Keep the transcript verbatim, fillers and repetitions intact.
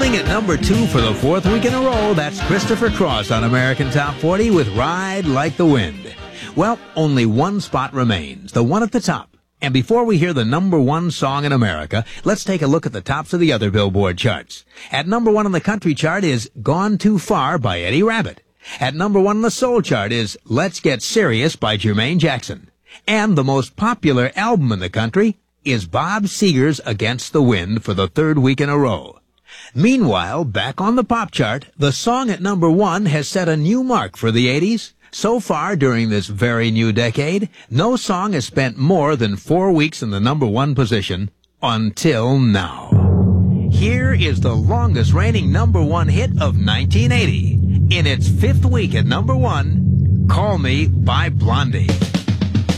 Holding at number two for the fourth week in a row, that's Christopher Cross on American Top forty with Ride Like the Wind. Well, only one spot remains, the one at the top. And before we hear the number one song in America, let's take a look at the tops of the other Billboard charts. At number one on the country chart is Gone Too Far by Eddie Rabbitt. At number one on the soul chart is Let's Get Serious by Jermaine Jackson. And the most popular album in the country is Bob Seger's Against the Wind for the third week in a row. Meanwhile, back on the pop chart, the song at number one has set a new mark for the eighties. So far, during this very new decade, no song has spent more than four weeks in the number one position until now. Here is the longest reigning number one hit of nineteen eighty. In its fifth week at number one, Call Me by Blondie.